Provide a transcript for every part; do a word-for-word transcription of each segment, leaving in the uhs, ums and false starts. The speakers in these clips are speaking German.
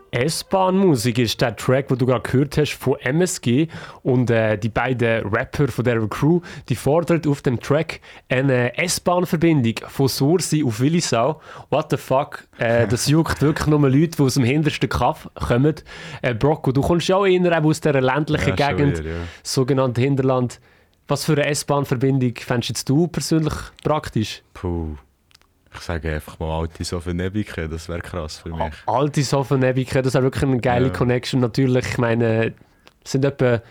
S-Bahn-Musik ist der Track, den du gerade gehört hast, von M S G. Und äh, die beiden Rapper von dieser Crew, die fordern auf dem Track eine S-Bahn-Verbindung von Sursi auf Willisau. What the fuck? Äh, das juckt wirklich nur Leute, die aus dem hintersten Kaff kommen. Äh, Brocco, du kommst ja auch eher aus dieser ländlichen Ja, Gegend, wieder, ja. sogenannte Hinterland. Was für eine S-Bahn-Verbindung fändest du persönlich praktisch? Puh. Ich sage einfach mal alte Sofenebike, das wäre krass für mich. Alte Sofenebike, das ist wirklich eine geile Ja. Connection. Natürlich, ich meine, es sind etwa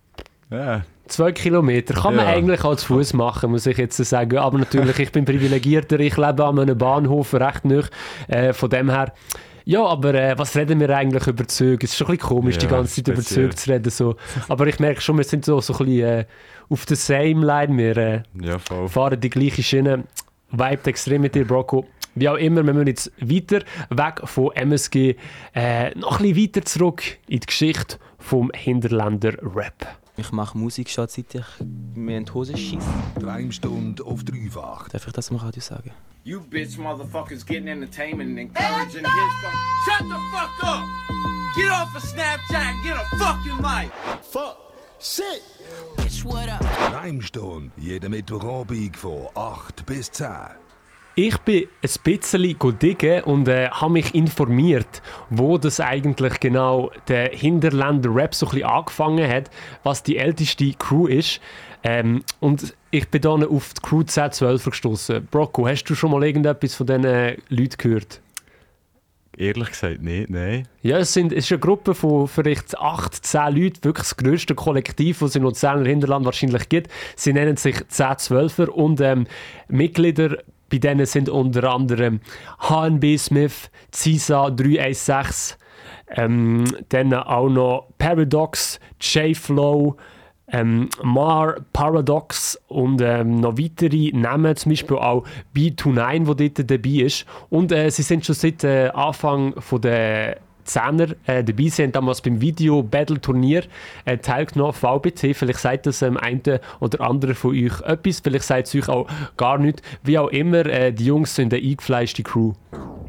Ja, zwei Kilometer. Kann man Ja. eigentlich auch zu Fuß machen, muss ich jetzt sagen. Aber natürlich, ich bin privilegierter, ich lebe an einem Bahnhof recht nah. Äh, von dem her. Ja, aber äh, was reden wir eigentlich über Züge? Es ist schon ein bisschen komisch, Ja, die ganze Zeit über speziell. Züge zu reden. So. Aber ich merke schon, wir sind so, so ein bisschen äh, auf der same line. Wir äh, ja, voll. fahren die gleiche Schiene. Vibet extrem mit dir, Brocco. Wie auch immer, wir müssen jetzt weiter weg von M S G, äh, noch ein bisschen weiter zurück in die Geschichte vom Hinterländer Rap. Ich mache Musik schon seit ich mir in die Hose schieße. Dreimstunde auf dreifach. Darf ich das mal Radio sagen? You bitch motherfuckers getting entertainment and encouraging his fuck. Shut the fuck up! Get off of Snapchat and get a fucking life! Fuck! Shit! Bitch, what up? Dreimstunde, jeden Mittwochabend von acht bis zehn. Ich bin ein bisschen diggen und äh, habe mich informiert, wo das eigentlich genau der Hinterländer Rap so ein bisschen angefangen hat, was die älteste Crew ist. Ähm, und ich bin dann auf die Crew zehn zwölf gestoßen. Brocco, hast du schon mal irgendetwas von diesen Leuten gehört? Ehrlich gesagt nicht, nein. Ja, es, sind, es ist eine Gruppe von vielleicht acht, zehn Leuten, wirklich das grösste Kollektiv, das es im Luzerner Hinterland wahrscheinlich gibt. Sie nennen sich zehn zwölfer und ähm, Mitglieder bei denen sind unter anderem H N B Smith, Cisa drei eins sechs, ähm, dann auch noch Paradox, J-Flow, ähm, Mar Paradox und ähm, noch weitere Namen, zum Beispiel auch B neunundzwanzig, der dort dabei ist. Und äh, sie sind schon seit äh, Anfang von der Zehner äh, dabei. Sie haben damals beim Video-Battle-Turnier äh, teilgenommen, V B T. Vielleicht sagt das ähm, eine oder andere von euch etwas, vielleicht sagt es euch auch gar nicht. Wie auch immer, äh, die Jungs sind eine eingefleischte Crew.